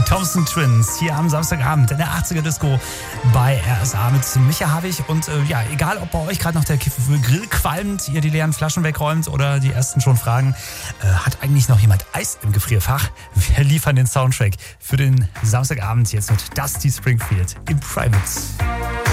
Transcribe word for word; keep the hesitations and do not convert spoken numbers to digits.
Thompson Twins hier am Samstagabend in der achtziger Disco bei R S A mit Micha Havig. Und äh, ja, egal ob bei euch gerade noch der Grill qualmt, ihr die leeren Flaschen wegräumt oder die ersten schon fragen, äh, hat eigentlich noch jemand Eis im Gefrierfach? Wir liefern den Soundtrack für den Samstagabend jetzt mit Dusty Springfield im Private.